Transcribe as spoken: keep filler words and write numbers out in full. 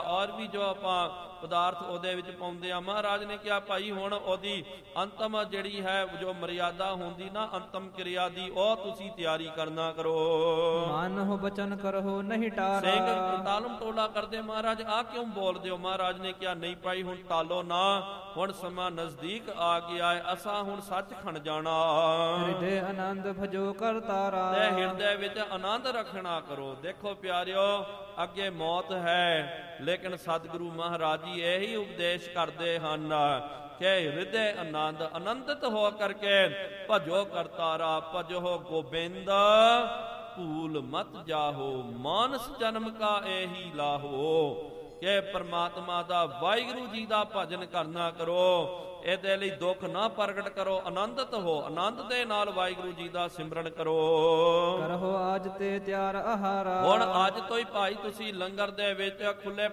ਔਰ ਵੀ ਜੋ ਆਪਾਂ ਪਦਾਰਥ ਉਹਦੇ ਵਿੱਚ ਪਾਉਂਦੇ ਆ। ਮਹਾਰਾਜ ਨੇ ਕਿਹਾ ਭਾਈ ਹੁਣ ਉਹਦੀ ਅੰਤਮ ਜਿਹੜੀ ਹੈ ਜੋ ਮਰਿਆਦਾ ਹੁੰਦੀ ਨਾ ਅੰਤਮ ਕਿਰਿਆ ਦੀ, ਉਹ ਤੁਸੀਂ ਤਿਆਰੀ ਕਰਨਾ ਕਰੋ। ਮਾਨਹੁ ਬਚਨ ਕਰਹੁ ਨਹੀਂ ਟਾਰਾ। ਸਿੰਘ ਟਾਲਮ ਟੋਲਾ ਕਰਦੇ, ਮਹਾਰਾਜ ਆ ਕਿਉਂ ਬੋਲਦੇ ਹੋ? ਮਹਾਰਾਜ ਨੇ ਕਿਹਾ ਨਹੀਂ ਭਾਈ ਹੁਣ ਟਾਲੋ ਨਾ, ਹੁਣ ਸਮਾਂ ਨਜ਼ਦੀਕ ਆ ਗਿਆ ਹੈ, ਅਸਾਂ ਹੁਣ ਸੱਚਖੰਡ ਜਾਣਾ। ਹਿਰਦੇ ਆਨੰਦ ਭਜੋ ਕਰ ਤਾਰਾ। ਤੇ ਹਿਰਦੇ ਵਿੱਚ ਆਨੰਦ ਰੱਖਣਾ ਕਰੋ। ਦੇਖੋ ਪਿਆਰਿਓ, ਅੱਗੇ ਮੌਤ ਹੈ, ਲੇਕਿਨ ਸਤਿਗੁਰੂ ਮਹਾਰਾਜ ਜੀ ਇਹੀ ਉਪਦੇਸ਼ ਕਰਦੇ ਹਨ ਕਿ ਹਿਰਦੇ ਆਨੰਦ ਆਨੰਦਿਤ ਹੋ ਕਰਕੇ ਭਜੋ ਕਰਤਾਰਾ, ਭਜੋ ਗੋਬਿੰਦ ਭੂਲ ਮਤ ਜਾਹੋ, ਮਾਨਸ ਜਨਮ ਕਾ ਇਹੀ ਲਾਹੋ। ਕਿ ਪਰਮਾਤਮਾ ਦਾ, ਵਾਹਿਗੁਰੂ ਜੀ ਦਾ ਭਜਨ ਕਰਨਾ ਕਰੋ। ਇਹਦੇ ਲਈ ਦੁੱਖ ਨਾ ਪ੍ਰਗਟ ਕਰੋ, ਆਨੰਦਿਤ ਹੋ, ਆਨੰਦ ਦੇ ਨਾਲ ਵਾਹਿਗੁਰੂ ਜੀ ਦਾ ਸਿਮਰਨ ਕਰੋ। ਕਰਹੁ ਆਜ ਤੇ ਤਿਆਰ ਆਹਾਰਾ। ਹੁਣ ਅੱਜ ਤੋਂ ਹੀ ਭਾਈ ਤੁਸੀਂ ਲੰਗਰ ਦੇ ਵਿੱਚ ਖੁੱਲੇ